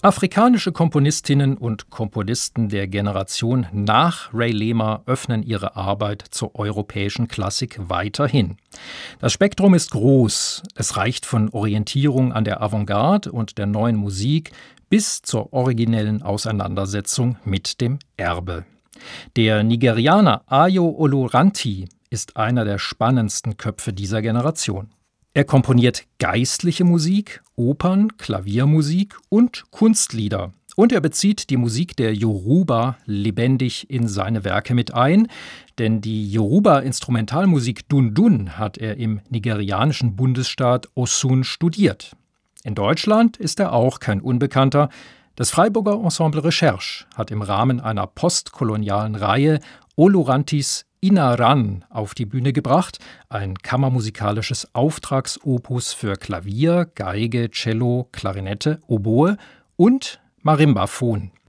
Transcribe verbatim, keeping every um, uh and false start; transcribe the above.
Afrikanische Komponistinnen und Komponisten der Generation nach Ray Lema öffnen ihre Arbeit zur europäischen Klassik weiterhin. Das Spektrum ist groß. Es reicht von Orientierung an der Avantgarde und der neuen Musik bis zur originellen Auseinandersetzung mit dem Erbe. Der Nigerianer Ayo Oloranti ist einer der spannendsten Köpfe dieser Generation. Er komponiert geistliche Musik, Opern, Klaviermusik und Kunstlieder. Und er bezieht die Musik der Yoruba lebendig in seine Werke mit ein, denn die Yoruba-Instrumentalmusik Dundun hat er im nigerianischen Bundesstaat Osun studiert. In Deutschland ist er auch kein Unbekannter. Das Freiburger Ensemble Recherche hat im Rahmen einer postkolonialen Reihe Olorantis Inaran auf die Bühne gebracht, ein kammermusikalisches Auftragsopus für Klavier, Geige, Cello, Klarinette, Oboe und Marimbaphon.